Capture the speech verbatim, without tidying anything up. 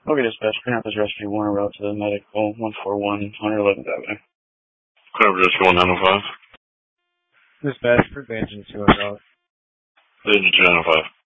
Okay, dispatch, Grandpa's Rescue, Warner Route to the medical, one forty-one, one eleventh Avenue. Grandpa's Rescue, one nine oh five. Dispatch for Vengeance, two oh five. Vengeance, two nine oh five.